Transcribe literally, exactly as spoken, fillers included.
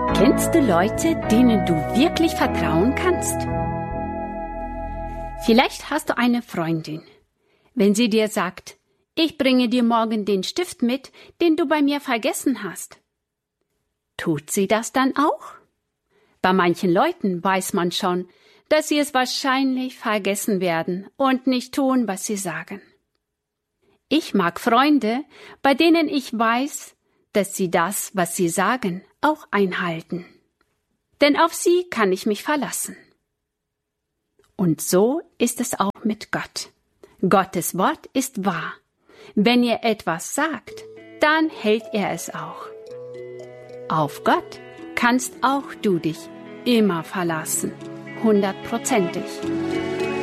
Kennst du Leute, denen du wirklich vertrauen kannst? Vielleicht hast du eine Freundin. Wenn sie dir sagt, ich bringe dir morgen den Stift mit, den du bei mir vergessen hast. Tut sie das dann auch? Bei manchen Leuten weiß man schon, dass sie es wahrscheinlich vergessen werden und nicht tun, was sie sagen. Ich mag Freunde, bei denen ich weiß, dass sie das, was sie sagen, auch einhalten. Denn auf sie kann ich mich verlassen. Und so ist es auch mit Gott. Gottes Wort ist wahr. Wenn er etwas sagt, dann hält er es auch. Auf Gott kannst auch du dich immer verlassen, hundertprozentig.